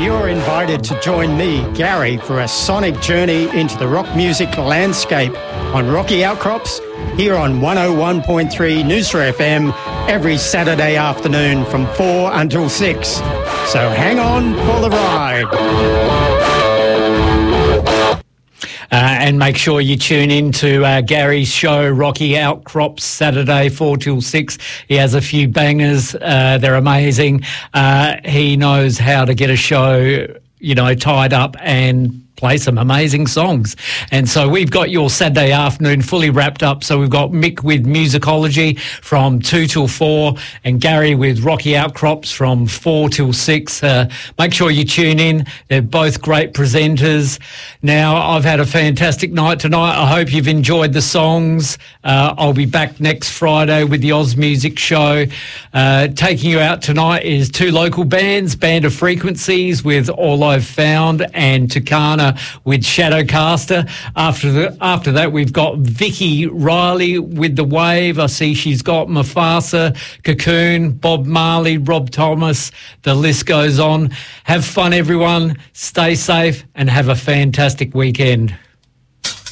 You're invited to join me, Gary, for a sonic journey into the rock music landscape on Rocky Outcrops here on 101.3 Noosa FM every Saturday afternoon from 4 until 6. So hang on for the ride. And make sure you tune in to Gary's show, Rocky Outcrops, Saturday, 4 till 6. He has a few bangers. They're amazing. He knows how to get a show, tied up and play some amazing songs. And so we've got your Saturday afternoon fully wrapped up. So we've got Mick with Musicology from 2 till 4 and Gary with Rocky Outcrops from 4 till 6. Make sure you tune in. They're both great presenters. Now, I've had a fantastic night tonight. I hope you've enjoyed the songs. I'll be back next Friday with the Oz Music Show. Taking you out tonight is two local bands, Band of Frequencies with All I've Found and Tucana with Shadowcaster. After that, we've got Vicky Riley with The Wave. I see she's got Mufasa, Cocoon, Bob Marley, Rob Thomas. The list goes on. Have fun, everyone. Stay safe and have a fantastic weekend.